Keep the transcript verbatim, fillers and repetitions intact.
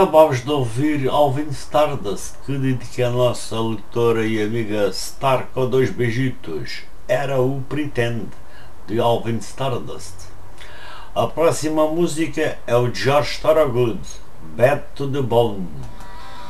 Acabámos de ouvir Alvin Stardust, que dedica a nossa leitora e amiga Star com dois beijitos. Era o Pretend, de Alvin Stardust. A próxima música é o George Thorogood, Bad to the Bone.